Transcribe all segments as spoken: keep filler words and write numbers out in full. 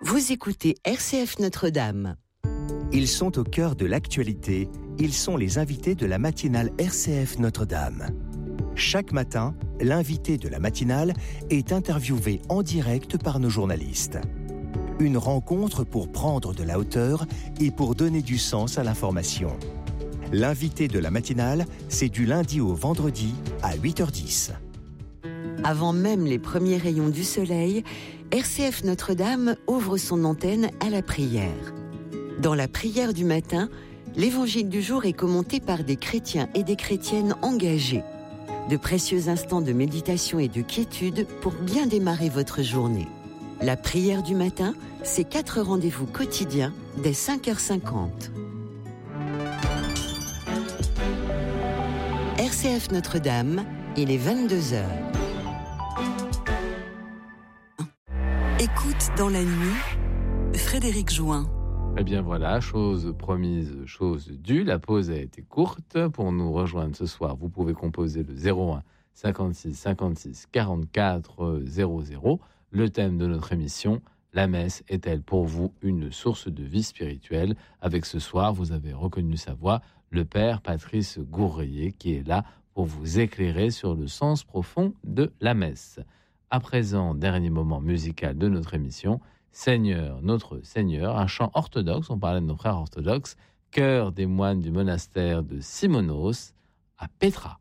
Vous écoutez R C F Notre-Dame. Ils sont au cœur de l'actualité. Ils sont les invités de la matinale R C F Notre-Dame. Chaque matin, l'invité de la matinale est interviewé en direct par nos journalistes. Une rencontre pour prendre de la hauteur et pour donner du sens à l'information. L'invité de la matinale, c'est du lundi au vendredi à huit heures dix. Avant même les premiers rayons du soleil, R C F Notre-Dame ouvre son antenne à la prière. Dans la prière du matin, l'évangile du jour est commenté par des chrétiens et des chrétiennes engagés. De précieux instants de méditation et de quiétude pour bien démarrer votre journée. La prière du matin, c'est quatre rendez-vous quotidiens dès cinq heures cinquante. R C F Notre-Dame, il est vingt-deux heures. Écoute dans la nuit, Frédéric Join. Eh bien voilà, chose promise, chose due. La pause a été courte. Pour nous rejoindre ce soir, vous pouvez composer le zéro un cinquante-six cinquante-six quarante-quatre zéro zéro. Le thème de notre émission, la messe est-elle pour vous une source de vie spirituelle? Avec ce soir, vous avez reconnu sa voix, le père Patrice Gourrier, qui est là pour vous éclairer sur le sens profond de la messe. À présent, dernier moment musical de notre émission, Seigneur, notre Seigneur, un chant orthodoxe, on parlait de nos frères orthodoxes, chœur des moines du monastère de Simonos à Petra.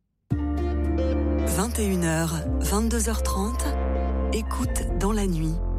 vingt et une heures, vingt-deux heures trente, écoute dans la nuit.